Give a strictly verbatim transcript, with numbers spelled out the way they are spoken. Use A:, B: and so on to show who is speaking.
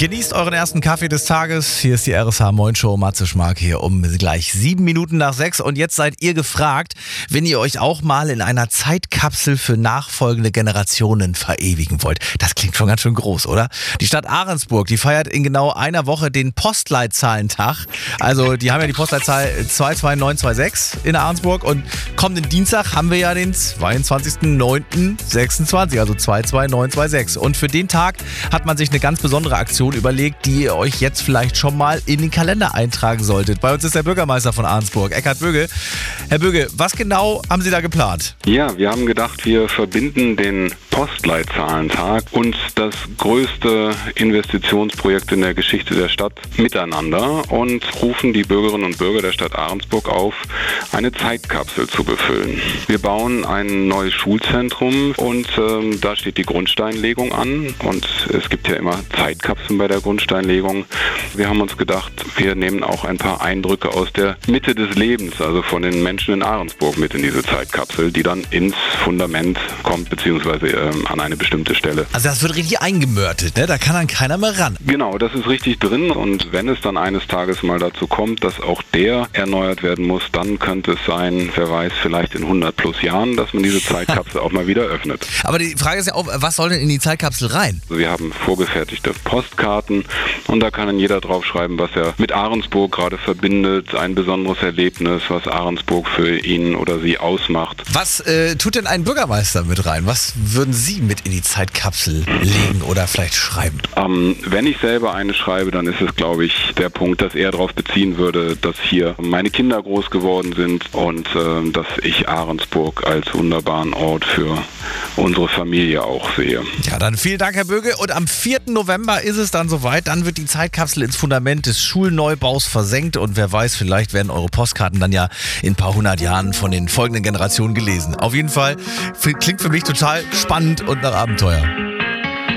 A: Genießt euren ersten Kaffee des Tages. Hier ist die R S H Moin Show. Matze Schmark hier um gleich sieben Minuten nach sechs. Und jetzt seid ihr gefragt, wenn ihr euch auch mal in einer Zeitkapsel für nachfolgende Generationen verewigen wollt. Das klingt schon ganz schön groß, oder? Die Stadt Ahrensburg, die feiert in genau einer Woche den Postleitzahlentag. Also die haben ja die Postleitzahl zwei zwei neun zwei sechs in Ahrensburg. Und kommenden Dienstag haben wir ja den zweiundzwanzigsten neunten sechsundzwanzig, also zwei zwei neun zwei sechs. Und für den Tag hat man sich eine ganz besondere Aktion überlegt, die ihr euch jetzt vielleicht schon mal in den Kalender eintragen solltet. Bei uns ist der Bürgermeister von Ahrensburg, Eckhard Böge. Herr Böge, was genau haben Sie da geplant?
B: Ja, wir haben gedacht, wir verbinden den Postleitzahlentag und das größte Investitionsprojekt in der Geschichte der Stadt miteinander und rufen die Bürgerinnen und Bürger der Stadt Ahrensburg auf, eine Zeitkapsel zu befüllen. Wir bauen ein neues Schulzentrum und ähm, da steht die Grundsteinlegung an und es gibt ja immer Zeitkapseln bei der Grundsteinlegung. Wir haben uns gedacht, wir nehmen auch ein paar Eindrücke aus der Mitte des Lebens, also von den Menschen in Ahrensburg mit in diese Zeitkapsel, die dann ins Fundament kommt, beziehungsweise ähm, an eine bestimmte Stelle.
A: Also das wird richtig eingemörtet, ne? Da kann dann keiner mehr ran.
B: Genau, das ist richtig drin und wenn es dann eines Tages mal dazu kommt, dass auch der erneuert werden muss, dann könnte es sein, wer weiß, vielleicht in hundert plus Jahren, dass man diese Zeitkapsel auch mal wieder öffnet.
A: Aber die Frage ist ja auch, was soll denn in die Zeitkapsel rein?
B: Wir haben vorgefertigte Postkarten und da kann dann jeder drauf schreiben, was er mit Ahrensburg gerade verbindet, ein besonderes Erlebnis, was Ahrensburg für ihn oder sie ausmacht.
A: Was äh, tut denn ein Bürgermeister mit rein? Was würden Sie mit in die Zeitkapsel legen oder vielleicht schreiben?
B: Ähm, wenn ich selber eine schreibe, dann ist es, glaube ich, der Punkt, dass er darauf beziehen würde, dass hier meine Kinder groß geworden sind und äh, dass ich Ahrensburg als wunderbaren Ort für unsere Familie auch sehe.
A: Ja, dann vielen Dank, Herr Böge. Und am vierten November ist es dann soweit. Dann wird die Zeitkapsel ins Fundament des Schulneubaus versenkt. Und wer weiß, vielleicht werden eure Postkarten dann ja in ein paar hundert Jahren von den folgenden Generationen gelesen. Auf jeden Fall klingt für mich total spannend und nach Abenteuer.